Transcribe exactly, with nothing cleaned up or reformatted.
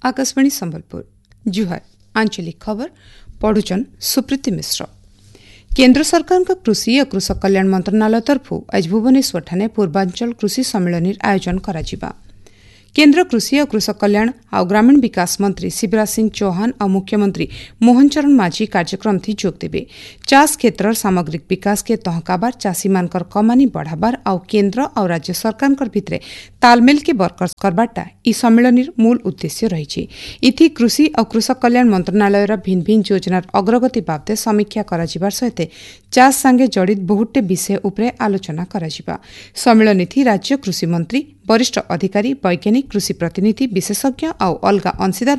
आकाशवाणी संबलपुर जुहार आंचलिक खबर पढ़ुचन सुप्रीति मिश्र। केन्द्र सरकार कृषि और कृषक कल्याण मंत्रणालय तरफ आज भुवनेश्वर ठाणे पूर्वांचल कृषि सम्मेलन आयोजन करा। केन्द्र कृषि और कृषक कल्याण और ग्रामीण विकास मंत्री शिवराज सिंह चौहान और मुख्यमंत्री मोहन चरण माझी कार्यक्रम थी जोग देवे। चाष क्षेत्र सामग्रिक विकास के तहकाबार चाषी मानकर कमानी बढ़ाबार और केन्द्र और राज्य सरकार भितरे तालमेल के बरकरार करबाटा ई सम्मेलन मूल उद्देश्य रही। इथि कृषि और कृषक कल्याण मंत्रणालय भिन्न भिन्न योजनार अग्रगति बाबदे समीक्षा कराजिबार सहित चाष सांगे जड़ित बहुटे विषय उपरे आलोचना कराजिबा। सम्मेलन थी राज्य कृषि मंत्री वरिष्ठ अधिकारी वैज्ञानिक कृषि प्रतिनिधि विशेषज्ञ और अलगा अंशीदार